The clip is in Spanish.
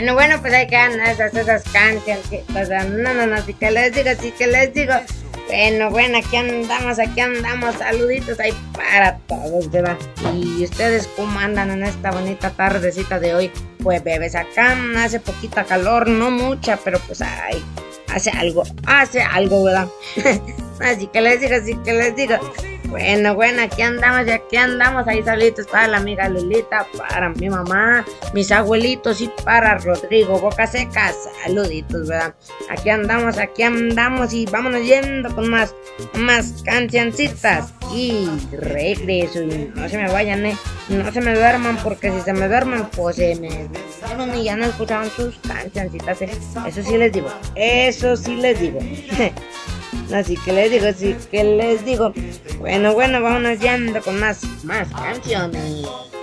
Bueno, pues hay que ganar esas cancioncitas. No, sí que les digo, sí que les digo. Bueno, aquí andamos, saluditos ahí para todos, ¿verdad? Y ustedes, ¿cómo andan en esta bonita tardecita de hoy? Pues bebés, acá hace poquita calor, no mucha, pero pues ay, hace algo, ¿verdad? Así que les digo. Bueno, aquí andamos, ahí saluditos para la amiga Lulita, para mi mamá, mis abuelitos y para Rodrigo Boca Seca, saluditos, ¿verdad? Aquí andamos y vámonos yendo con más cancioncitas y regreso. Y no se me vayan, no se me duerman, porque si se me duermen, pues se me duermen y ya no escuchaban sus cancioncitas, Eso sí les digo. Así que les digo. Bueno, vámonos yendo con más canciones.